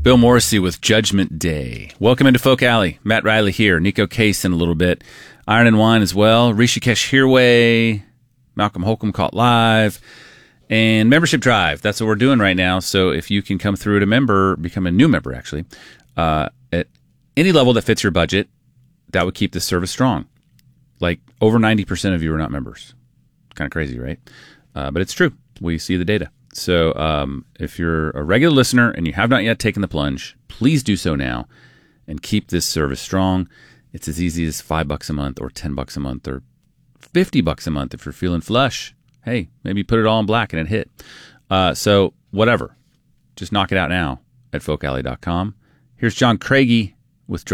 Bill Morrissey with Judgment Day. Welcome into Folk Alley. Matt Riley here. Nico Case in a little bit. Iron and Wine as well. Rishikesh Hirway. Malcolm Holcomb Caught Live. And Membership Drive. That's what we're doing right now. So if you can come through to member, become a new member actually, at any level that fits your budget, that would keep this service strong. Like over 90% of you are not members. Kind of crazy, right? But it's true. We see the data. So if you're a regular listener and you have not yet taken the plunge, please do so now and keep this service strong. It's as easy as $5 a month or $10 a month or $50 a month if you're feeling flush. Hey, maybe put it all in black and it hit. So whatever. Just knock it out now at folkalley.com. Here's John Craigie with